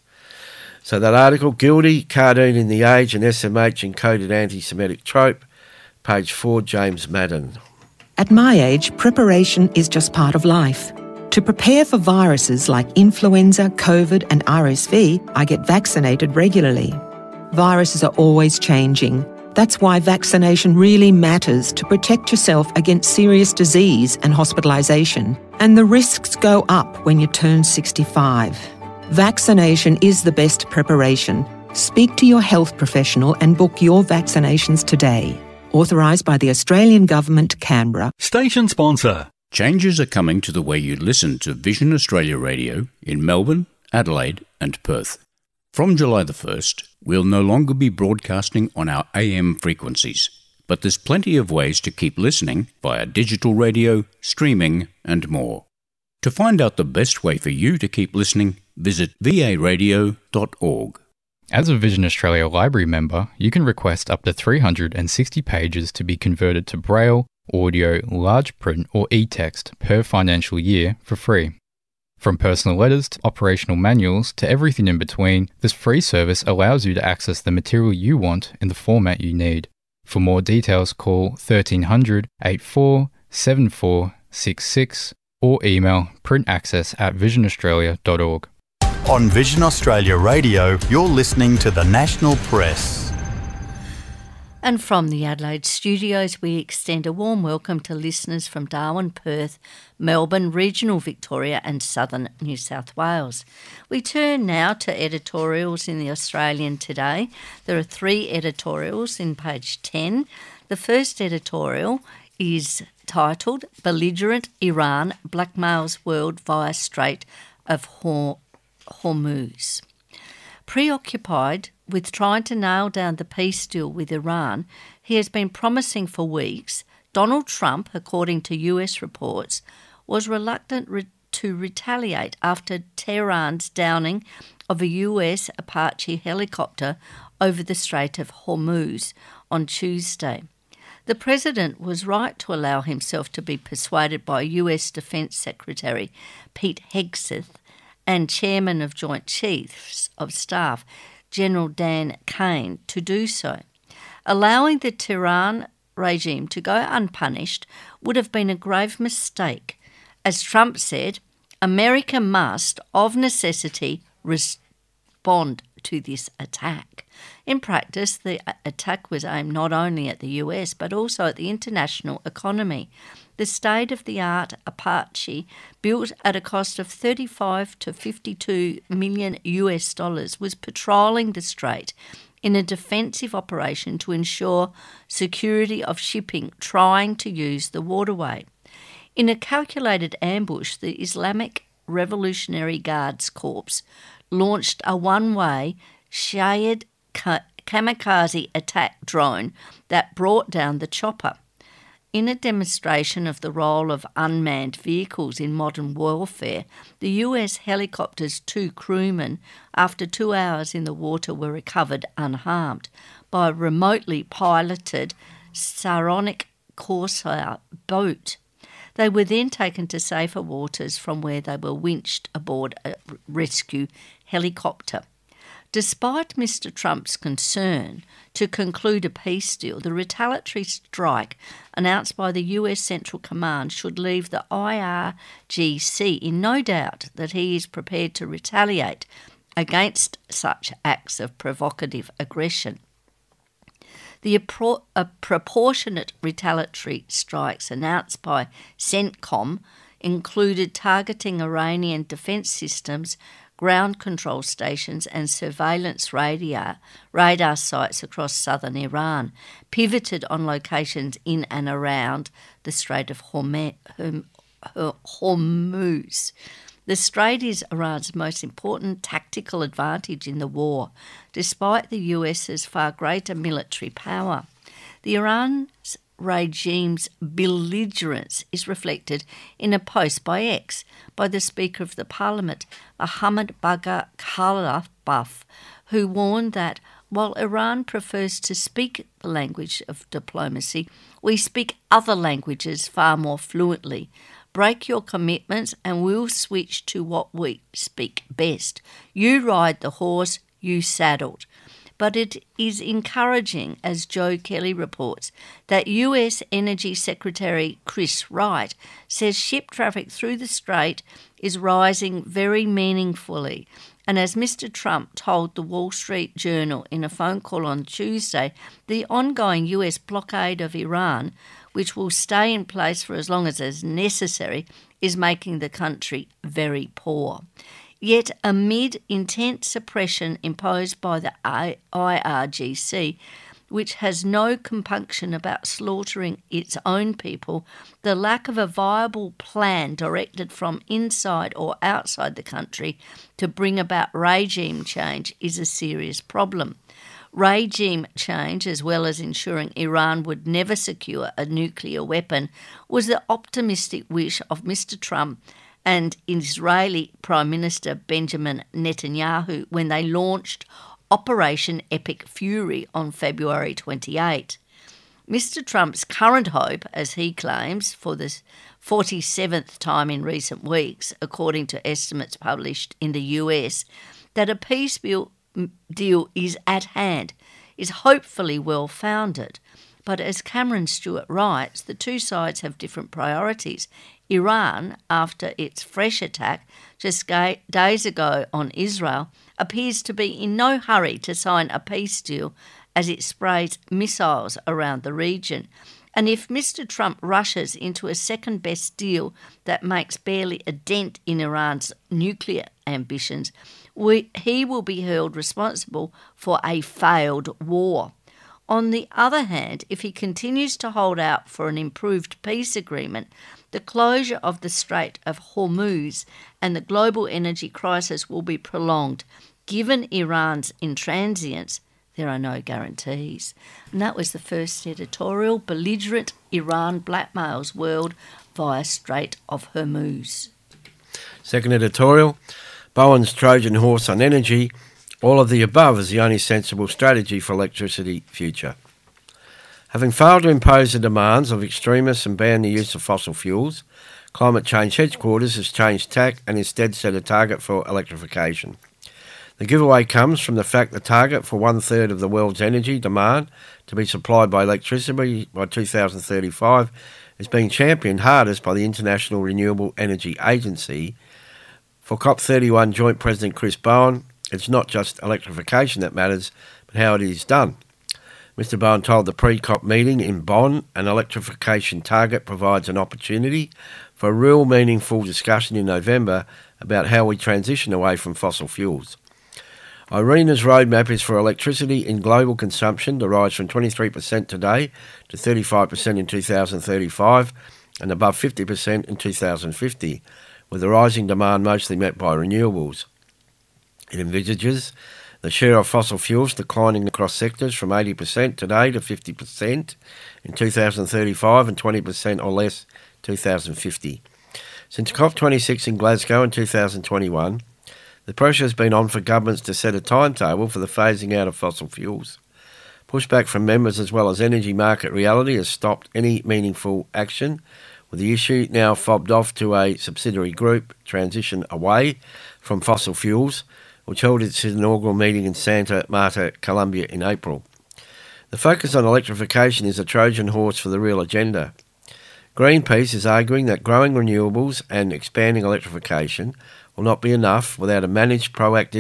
So that article, Guilty, Cartoon in the Age and S M H encoded anti-Semitic trope, page four, James Madden. At my age, preparation is just part of life. To prepare for viruses like influenza, COVID and R S V, I get vaccinated regularly. Viruses are always changing. That's why vaccination really matters to protect yourself against serious disease and hospitalisation. And the risks go up when you turn sixty-five. Vaccination is the best preparation. Speak to your health professional and book your vaccinations today. Authorised by the Australian Government, Canberra. Station sponsor. Changes are coming to the way you listen to Vision Australia Radio in Melbourne, Adelaide and Perth. From July the first, we'll no longer be broadcasting on our A M frequencies, but there's plenty of ways to keep listening via digital radio, streaming and more. To find out the best way for you to keep listening, visit v a radio dot org. As a Vision Australia Library member, you can request up to three hundred sixty pages to be converted to Braille, audio, large print or e-text per financial year for free. From personal letters to operational manuals to everything in between, this free service allows you to access the material you want in the format you need. For more details, call thirteen hundred, eighty-four, seventy-four, sixty-six or email printaccess at vision australia dot org. On Vision Australia Radio, you're listening to the National Press. And from the Adelaide studios, we extend a warm welcome to listeners from Darwin, Perth, Melbourne, regional Victoria and southern New South Wales. We turn now to editorials in the Australian today. There are three editorials in page ten. The first editorial is titled "Belligerent Iran Blackmails World via Strait of Hormuz." Preoccupied with trying to nail down the peace deal with Iran, he has been promising for weeks, Donald Trump, according to U S reports, was reluctant re- to retaliate after Tehran's downing of a U S Apache helicopter over the Strait of Hormuz on Tuesday. The president was right to allow himself to be persuaded by U S Defense Secretary Pete Hegseth and Chairman of Joint Chiefs of Staff General Dan Kane to do so. Allowing the Tehran regime to go unpunished would have been a grave mistake. As Trump said, America must, of necessity, respond to this attack. In practice, the attack was aimed not only at the U S but also at the international economy. The state-of-the-art Apache, built at a cost of thirty-five to fifty-two million U S dollars, was patrolling the strait in a defensive operation to ensure security of shipping trying to use the waterway. In a calculated ambush, the Islamic Revolutionary Guards Corps launched a one-way Shahed kamikaze attack drone that brought down the chopper. In a demonstration of the role of unmanned vehicles in modern warfare, the U S helicopter's two crewmen, after two hours in the water, were recovered unharmed by a remotely piloted Saronic Corsair boat. They were then taken to safer waters, from where they were winched aboard a rescue helicopter. Despite Mister Trump's concern to conclude a peace deal, the retaliatory strike announced by the U S Central Command should leave the I R G C in no doubt that he is prepared to retaliate against such acts of provocative aggression. The appro- uh, proportionate retaliatory strikes announced by CENTCOM included targeting Iranian defence systems, ground control stations and surveillance radar, radar sites across southern Iran, pivoted on locations in and around the Strait of Hormuz. The strait is Iran's most important tactical advantage in the war, despite the US's far greater military power. The Iran's regime's belligerence is reflected in a post by X by the Speaker of the Parliament, Mohammad Bagher Khalaf, who warned that while Iran prefers to speak the language of diplomacy, we speak other languages far more fluently. Break your commitments and we'll switch to what we speak best. You ride the horse you saddled. But it is encouraging, as Joe Kelly reports, that U S Energy Secretary Chris Wright says ship traffic through the strait is rising very meaningfully. And as Mister Trump told the Wall Street Journal in a phone call on Tuesday, the ongoing U S blockade of Iran, which will stay in place for as long as is necessary, is making the country very poor. Yet amid intense suppression imposed by the I R G C, which has no compunction about slaughtering its own people, the lack of a viable plan directed from inside or outside the country to bring about regime change is a serious problem. Regime change, as well as ensuring Iran would never secure a nuclear weapon, was the optimistic wish of Mister Trump and Israeli Prime Minister Benjamin Netanyahu when they launched Operation Epic Fury on February twenty-eighth. Mister Trump's current hope, as he claims, for the forty-seventh time in recent weeks, according to estimates published in the U S, that a peace deal is at hand, is hopefully well-founded. But as Cameron Stewart writes, the two sides have different priorities. Iran, after its fresh attack just days ago on Israel, appears to be in no hurry to sign a peace deal as it sprays missiles around the region. And if Mister Trump rushes into a second-best deal that makes barely a dent in Iran's nuclear ambitions, we, he will be held responsible for a failed war. On the other hand, if he continues to hold out for an improved peace agreement, the closure of the Strait of Hormuz and the global energy crisis will be prolonged. Given Iran's intransience, there are no guarantees. And that was the first editorial. Belligerent Iran blackmails world via Strait of Hormuz. Second editorial, Bowen's Trojan horse on energy. All of the above is the only sensible strategy for electricity future. Having failed to impose the demands of extremists and ban the use of fossil fuels, Climate Change Headquarters has changed tack and instead set a target for electrification. The giveaway comes from the fact the target for one-third of the world's energy demand to be supplied by electricity by two thousand thirty-five is being championed hardest by the International Renewable Energy Agency. For COP thirty-one Joint President Chris Bowen, it's not just electrification that matters, but how it is done. Mister Bowen told the pre-COP meeting in Bonn an electrification target provides an opportunity for a real meaningful discussion in November about how we transition away from fossil fuels. IRENA's roadmap is for electricity in global consumption to rise from twenty-three percent today to thirty-five percent in two thousand thirty-five and above fifty percent in two thousand fifty, with the rising demand mostly met by renewables. It envisages the share of fossil fuels declining across sectors from eighty percent today to fifty percent in two thousand thirty-five and twenty percent or less two thousand fifty. Since COP twenty-six in Glasgow in two thousand twenty-one, the pressure has been on for governments to set a timetable for the phasing out of fossil fuels. Pushback from members as well as energy market reality has stopped any meaningful action, with the issue now fobbed off to a subsidiary group, Transition Away from Fossil Fuels, which held its inaugural meeting in Santa Marta, Colombia in April. The focus on electrification is a Trojan horse for the real agenda. Greenpeace is arguing that growing renewables and expanding electrification will not be enough without a managed, proactive